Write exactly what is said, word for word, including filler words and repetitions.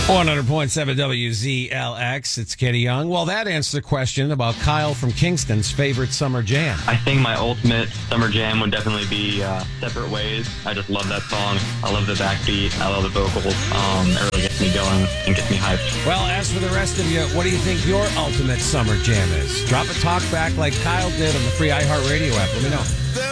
one hundred point seven W Z L X. It's Kenny Young. Well, that answers the question about Kyle from Kingston's favorite summer jam. I think my ultimate summer jam would definitely be uh, Separate Ways. I just love that song. I love the backbeat. I love the vocals. Um, it really gets me going and gets me hyped. Well, as for the rest of you, what do you think your ultimate summer jam is? Drop a talk back like Kyle did on the free iHeartRadio app. Let me know.